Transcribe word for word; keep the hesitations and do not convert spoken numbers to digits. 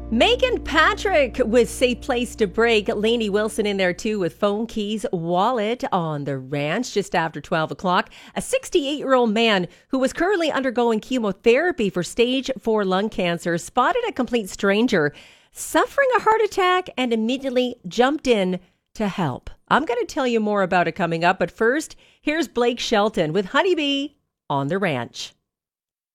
Megan Patrick with Safe Place to Break. Lainey Wilson in there too with phone keys, wallet on the ranch just after twelve o'clock. A sixty-eight-year-old man who was currently undergoing chemotherapy for stage four lung cancer spotted a complete stranger suffering a heart attack and immediately jumped in to help. I'm going to tell you more about it coming up, but first, here's Blake Shelton with Honeybee on the ranch.